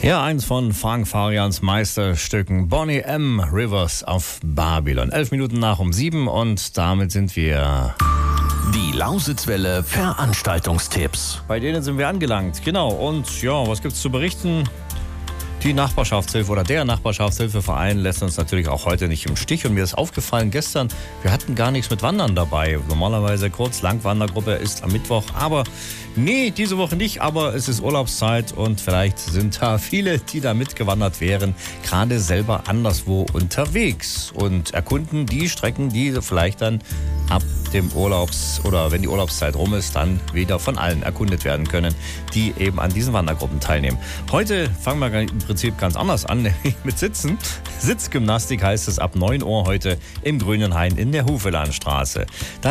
Ja, eins von Frank Farians Meisterstücken, Bonnie M. Rivers of Babylon. 11 Minuten nach um 7 und damit sind wir... Die Lausitzwelle Veranstaltungstipps. Bei denen sind wir angelangt, genau. Und ja, was gibt's zu berichten? Die Nachbarschaftshilfe oder der Nachbarschaftshilfeverein lässt uns natürlich auch heute nicht im Stich. Und mir ist aufgefallen gestern, wir hatten gar nichts mit Wandern dabei. Normalerweise Kurz-Lang-Wandergruppe ist am Mittwoch. Aber nee, diese Woche nicht. Aber es ist Urlaubszeit und vielleicht sind da viele, die da mitgewandert wären, gerade selber anderswo unterwegs und erkunden die Strecken, die vielleicht dann ab dem oder wenn die Urlaubszeit rum ist, dann wieder von allen erkundet werden können, die eben an diesen Wandergruppen teilnehmen. Heute fangen wir im Prinzip ganz anders an, nämlich mit Sitzen. Sitzgymnastik heißt es ab 9 Uhr heute im Grünen Hain in der Hufelandstraße.